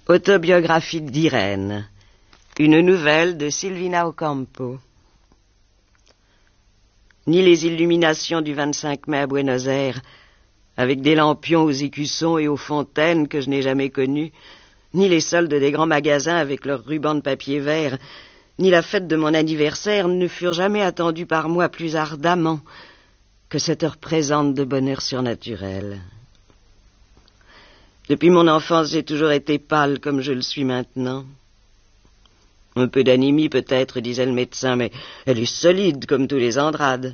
Autobiographique d'Irène. Une nouvelle de Silvina Ocampo. Ni les illuminations du 25 mai à Buenos Aires, avec des lampions aux écussons et aux fontaines que je n'ai jamais connues, ni les soldes des grands magasins avec leurs rubans de papier vert, ni la fête de mon anniversaire ne furent jamais attendues par moi plus ardemment que cette heure présente de bonheur surnaturel. Depuis mon enfance, j'ai toujours été pâle comme je le suis maintenant. Un peu d'anémie peut-être, disait le médecin, mais elle est solide comme tous les Andrades.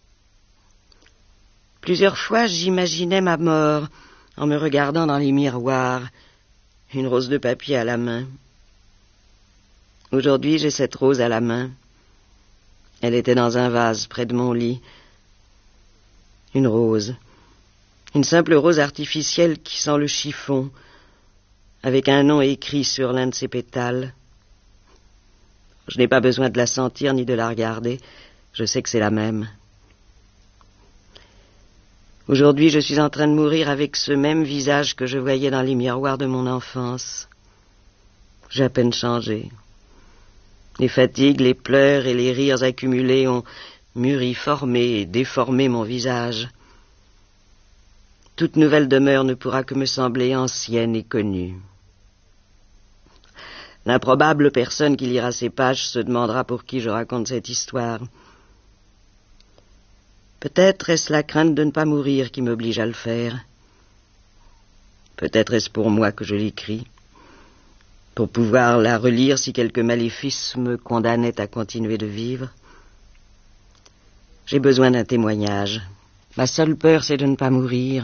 Plusieurs fois, j'imaginais ma mort en me regardant dans les miroirs, une rose de papier à la main. Aujourd'hui, j'ai cette rose à la main. Elle était dans un vase près de mon lit. Une rose. Une simple rose artificielle qui sent le chiffon, avec un nom écrit sur l'un de ses pétales. Je n'ai pas besoin de la sentir ni de la regarder. Je sais que c'est la même. Aujourd'hui, je suis en train de mourir avec ce même visage que je voyais dans les miroirs de mon enfance. J'ai à peine changé. Les fatigues, les pleurs et les rires accumulés ont mûri, formé et déformé mon visage. Toute nouvelle demeure ne pourra que me sembler ancienne et connue. L'improbable personne qui lira ces pages se demandera pour qui je raconte cette histoire. Peut-être est-ce la crainte de ne pas mourir qui m'oblige à le faire. Peut-être est-ce pour moi que je l'écris, pour pouvoir la relire si quelque maléfice me condamnait à continuer de vivre. J'ai besoin d'un témoignage. Ma seule peur, c'est de ne pas mourir.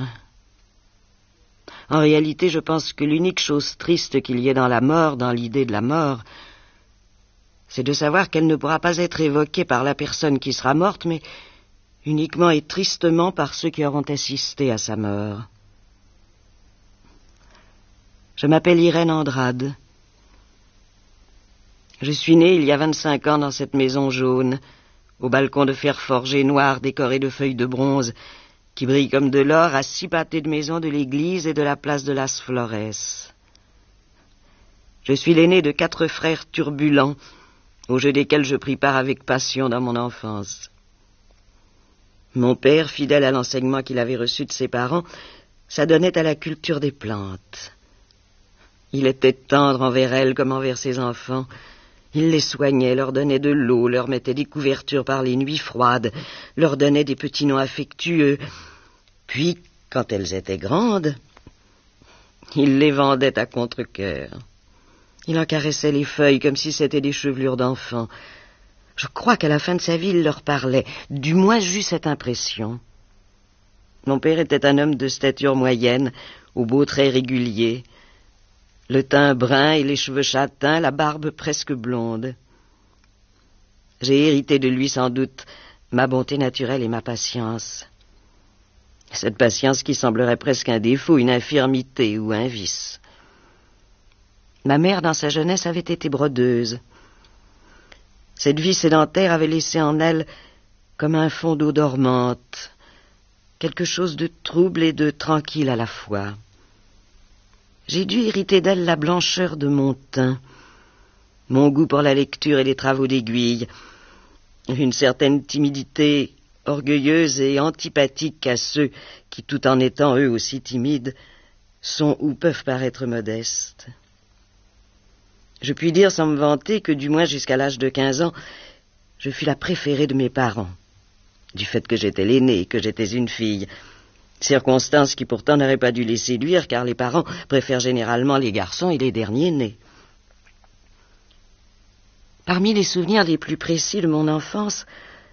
En réalité, je pense que l'unique chose triste qu'il y ait dans la mort, dans l'idée de la mort, c'est de savoir qu'elle ne pourra pas être évoquée par la personne qui sera morte, mais uniquement et tristement par ceux qui auront assisté à sa mort. Je m'appelle Irène Andrade. Je suis née il y a 25 ans dans cette maison jaune, au balcon de fer forgé noir décoré de feuilles de bronze, qui brille comme de l'or à 6 pâtés de maison de l'église et de la place de las Flores. Je suis l'aîné de 4 frères turbulents, au jeu desquels je pris part avec passion dans mon enfance. Mon père, fidèle à l'enseignement qu'il avait reçu de ses parents, s'adonnait à la culture des plantes. Il était tendre envers elles comme envers ses enfants. Il les soignait, leur donnait de l'eau, leur mettait des couvertures par les nuits froides, leur donnait des petits noms affectueux. Puis, quand elles étaient grandes, il les vendait à contre-cœur. Il en caressait les feuilles comme si c'était des chevelures d'enfants. Je crois qu'à la fin de sa vie, il leur parlait. Du moins, j'eus cette impression. Mon père était un homme de stature moyenne, aux beaux traits réguliers, le teint brun et les cheveux châtains, la barbe presque blonde. J'ai hérité de lui sans doute ma bonté naturelle et ma patience. Cette patience qui semblerait presque un défaut, une infirmité ou un vice. Ma mère, dans sa jeunesse, avait été brodeuse. Cette vie sédentaire avait laissé en elle, comme un fond d'eau dormante, quelque chose de trouble et de tranquille à la fois. J'ai dû hériter d'elle la blancheur de mon teint, mon goût pour la lecture et les travaux d'aiguille, une certaine timidité orgueilleuse et antipathique à ceux qui, tout en étant eux aussi timides, sont ou peuvent paraître modestes. Je puis dire sans me vanter que, du moins jusqu'à l'âge de 15 ans, je fus la préférée de mes parents, du fait que j'étais l'aînée et que j'étais une fille, circonstance qui pourtant n'aurait pas dû les séduire, car les parents préfèrent généralement les garçons et les derniers nés. Parmi les souvenirs les plus précis de mon enfance,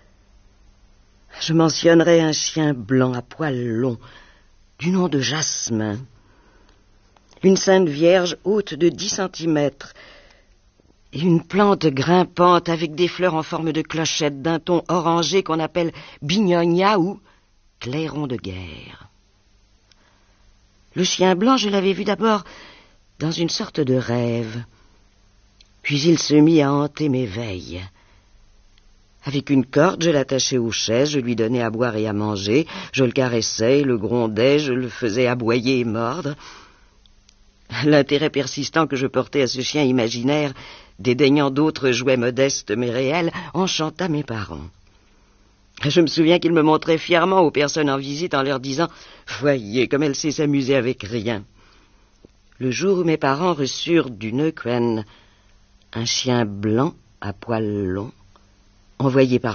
je mentionnerai un chien blanc à poils longs, du nom de Jasmin, une Sainte Vierge haute de 10 centimètres, et une plante grimpante avec des fleurs en forme de clochette d'un ton orangé qu'on appelle bignonia ou clairon de guerre. Le chien blanc, je l'avais vu d'abord dans une sorte de rêve, puis il se mit à hanter mes veilles. Avec une corde, je l'attachais aux chaises, je lui donnais à boire et à manger, je le caressais, le grondais, je le faisais aboyer et mordre. L'intérêt persistant que je portais à ce chien imaginaire, dédaignant d'autres jouets modestes mais réels, enchanta mes parents. Je me souviens qu'ils me montraient fièrement aux personnes en visite en leur disant « Voyez comme elle sait s'amuser avec rien ». Le jour où mes parents reçurent du Neuquén un chien blanc à poils longs, envoyé par